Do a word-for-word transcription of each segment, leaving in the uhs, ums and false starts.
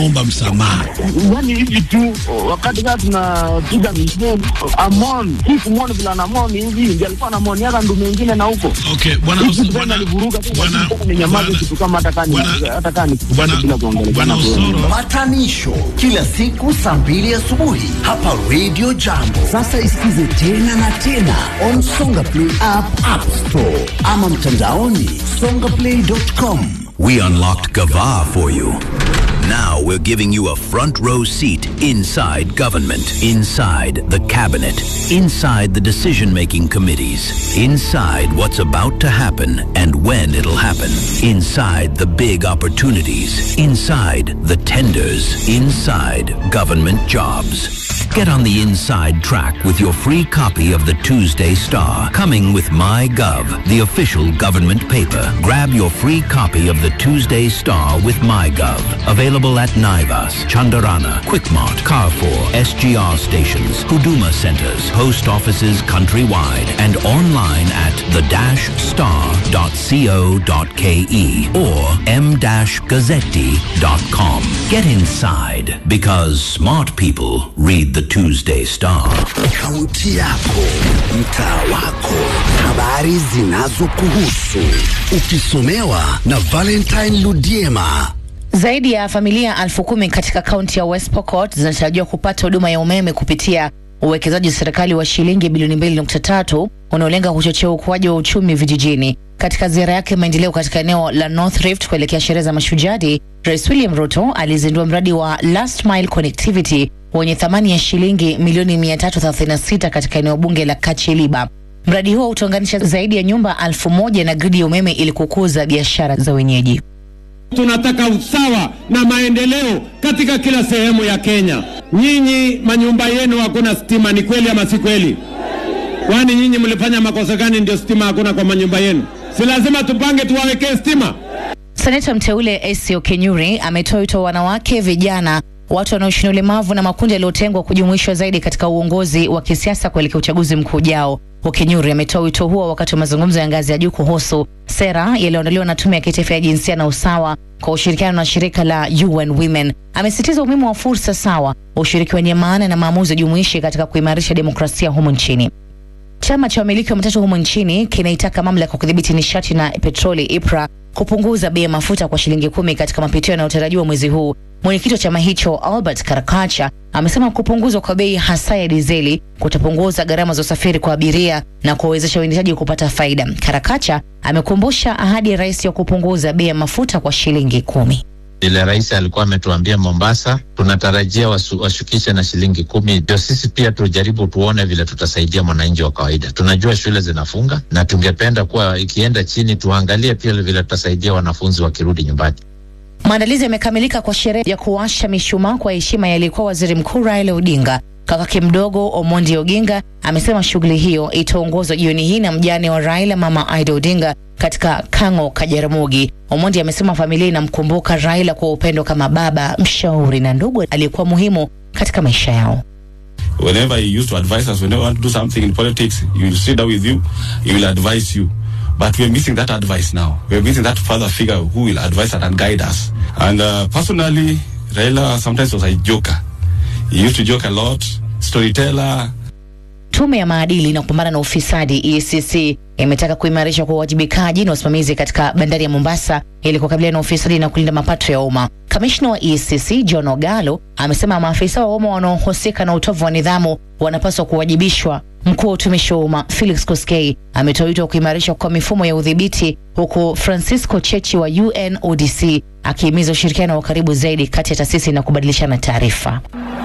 unaomba msamaha. Yaani hivi tu wakati gani tunapiga misheni Amon, siku mmoja bila na Amon hivi ndio alikuwa na Amon yaka ndume nyingine na huko. Okay, bwana bwana alivuruga bwana ni nyamaza kitu kama hata kani hata kani bila kuongelea. Bwana Osoro. Patanisho kila siku saa mbili asubuhi hapa Radio Jambo. Sasa isikize tena na tena on Songa Play app, App Store ama mtandaoni songa play dot com. We unlocked Gava for you. Now we're giving you a front row seat inside government, inside the cabinet, inside the decision-making committees, inside what's about to happen and when it'll happen, inside the big opportunities, inside the tenders, inside government jobs. Get on the inside track with your free copy of the Tuesday Star, coming with MyGov, the official government paper. Grab your free copy of the Tuesday Star with MyGov. Available at Naivas, Chandarana, Quickmart, Carrefour, S G R stations, Huduma centers, post offices countrywide, and online at the dash star dot co dot ke or m dash gazzetti dot com. Get inside, because smart people read the Tuesday Star. Kaunti yako, mtaa wako, habari zinazokuhusu, ukisomewa na Valentine Ludiema. Zaidi ya familia elfu kumi katika kaunti ya West Pokot zinatarajiwa kupata huduma ya umeme kupitia uwekezaji wa serikali wa shilingi bilioni mbili nukta tatu unaolenga kuchochea ukuaji wa uchumi vijijini. Katika ziara yake maendeleo katika eneo la North Rift kuelekea sherehe za Mashujaa, Rais William Ruto alizindua mradi wa Last Mile Connectivity wenye thamani ya shilingi milioni mia tatu thelathini na sita katika eneo bunge la Kacheliba. Mradi huo utaunganisha zaidi ya nyumba elfu moja na gridi ya umeme ili kukuza biashara za wenyeji. Tunataka usawa na maendeleo katika kila sehemu ya Kenya. Nyinyi manyumba yenu hakuna stima, ni kweli ama si kweli? Kwani nyinyi mlifanya makosa gani ndio stima hakuna kwa manyumba yenu? Si lazima tupange tuwawekee stima? Seneta mteule Esio Kenyuri ametoa wito wanawake, vijana, watu wanaoishi na ulemavu na makundi yaliyotengwa kujumuishwa zaidi katika uongozi wa kisiasa kuelekea uchaguzi mkuu ujao. Kenyuri ametoa wito huo wakati wa mazungumzo ya ngazi ya juu kuhusu sera yaliyoandaliwa na Tume ya Kitaifa ya Jinsia na Usawa kwa ushirikiano na shirika la U N Women. Amesisitiza umuhimu wa fursa sawa, ushiriki wenye maana na maamuzi jumuishi katika kuimarisha demokrasia humu nchini. Chama cha wamiliki wa matatu humu nchini kinaitaka mamlaka ya kudhibiti nishati na petroli I P R A kupunguza bei ya mafuta kwa shilingi kumi katika mapitio yanayotarajiwa mwezi huu. Mwenyekiti wa chama hicho Albert Karakacha amesema kupunguzwa kwa bei hasa ya dizeli kutapunguza gharama za usafiri kwa abiria na kuwezesha waendeshaji kupata faida. Karakacha amekumbusha ahadi ya rais ya kupunguza bei ya mafuta kwa shilingi kumi. Ile rais alikuwa ametuambia Mombasa tunatarajia wasu, washukishe na shilingi kumi. Ndio sisi pia tujaribu tuone vile tutasaidia mwananchi wa kawaida. Tunajua shule zinafunga na tungependa kuwa ikienda chini tuangalie pia vile tutasaidia wanafunzi wakirudi nyumbani. Maandalizi yamekamilika kwa sherehe ya kuwasha mishumaa kwa heshima ya aliyekuwa waziri mkuu Raila Odinga. Kakake mdogo Omondi Oginga amesema shughuli hiyo itaongozwa jioni hii na mjane wa Raila, Mama Aida Odinga, katika Kango Kajaramogi. Omondi amesema familia inamkumbuka Raila kwa upendo kama baba, mshauri na ndugu aliyekuwa muhimu katika maisha yao. Whenever he used to advise us, whenever we want to do something in politics, he will sit down with you, he will advise you. But we are missing that advice now. We are missing that father figure who will advise us and guide us. And uh, personally, Raila sometimes was a joker. He used to joke a lot, storyteller. Tume ya maadili na kupambana na ufisadi E A C C imetaka kuimarisha kwa uwajibikaji na usimamizi katika bandari ya Mombasa ili kukabiliana na ufisadi na kulinda mapato ya umma. Kamishna wa E A C C John Ogalo amesema maafisa wa umma wanaohusika na utovu wa nidhamu wanapaswa kuwajibishwa. Mkuu wa utumishi wa umma Felix Koskei ametoa wito wa kuimarisha kwa mifumo ya udhibiti, huku Francisco Chechi wa U N O D C akihimiza ushirikiano wa karibu zaidi kati ya taasisi na kubadilishana taarifa.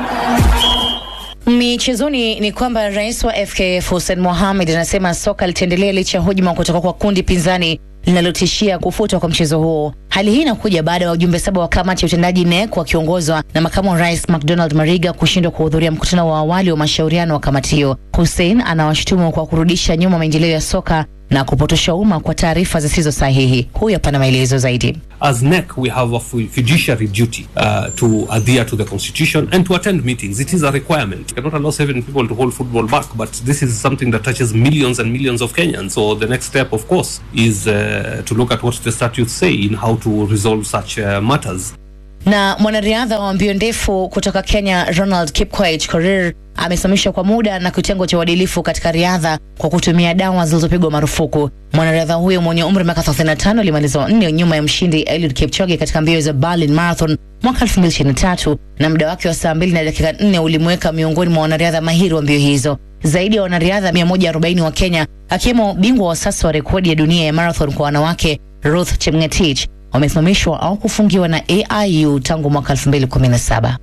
Michezoni ni kwamba rais wa F K F Hussein Mohamed anasema soka litaendelea licha ya hujuma kutoka kwa kundi pinzani linalotishia kufutwa kwa mchezo huo. Hali hii inakuja baada ya wajumbe saba wa kamati ya utendaji N E C wakiongozwa na makamu wa rais McDonald Mariga kushindwa kuhudhuria mkutano wa awali wa mashauriano wa kamati hiyo. Hussein anawashutumu kwa kurudisha nyuma maendeleo ya soka na kupotosha umma kwa taarifa zisizo sahihi. Huyu hapa na maelezo zaidi. As N E C, we have a fiduciary duty uh, to adhere to the constitution and to attend meetings. It is a requirement. We cannot allow seven people to hold football back, but this is something that touches millions and millions of Kenyans. So the next step, of course, is uh, to look at what the statutes say in how to resolve such uh, matters. Na mwanariadha wa mbio ndefu kutoka Kenya Ronald Kipkoech Korir amesimamishwa kwa muda na kitengo cha uadilifu katika riadha kwa kutumia dawa zilizopigwa marufuku. Mwanariadha huyo mwenye umri wa miaka thelathini na tano alimaliza nne nyuma ya mshindi Eliud Kipchoge katika mbio za Berlin Marathon mwaka elfu mbili ishirini na tatu, na muda wake wa saa mbili na dakika nne ulimweka miongoni mwa wanariadha mahiri wa mbio hizo. Zaidi ya wanariadha mia moja arobaini wa Kenya, akiwemo bingwa wa sasa wa rekodi ya dunia ya marathon kwa wanawake Ruth Chepngetich, wamesimamishwa au kufungiwa na A I U tangu mwaka elfu mbili kumi na saba.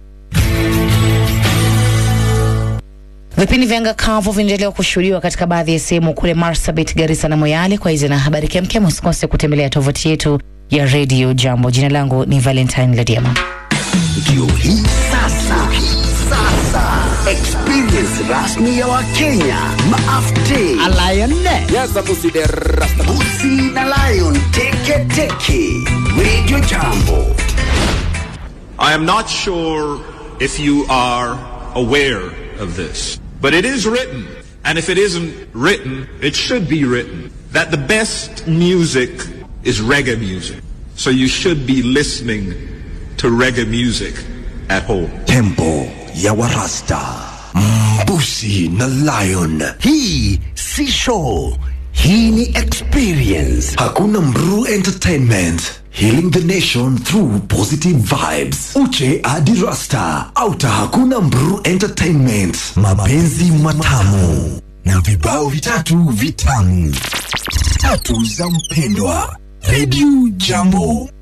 Vipindi vya anga kavu vinaendelea kushuhudiwa katika baadhi ya sehemu kule Marsabit, Garissa na Moyale. Kwa hizo na habari kemkem, usikose kutembelea tovuti yetu ya Radio Jambo. Jina langu ni Valentine Ladiama. Ndio hii sasa. Sasa experience rasmi ya Wakenya maafte Alayane. Yes, Abusi de Rasta. Busi na Lion teke teke. Radio Jambo. I am not sure if you are aware of this, but it is written, and if it isn't written, it should be written, that the best music is reggae music. So you should be listening to reggae music at home. Tempo ya Warasta. Busi na Lion. Hii si show. Hii ni experience. Hakuna Mru Entertainment. Healing the nation through positive vibes. Uche hadi Rasta. Auta Hakuna Mru Entertainment. Mapenzi matamu na vibao vitatu vitamu. Tatu za mpendwa. Radio Jambo.